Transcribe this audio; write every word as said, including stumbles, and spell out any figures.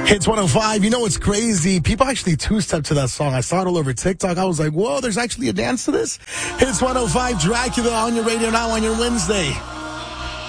Hits one oh five. You know what's crazy? People actually two-step to that song. I saw it all over TikTok. I was like, whoa, there's actually a dance to this? Hits one oh five, Dracula on your radio now on your Wednesday.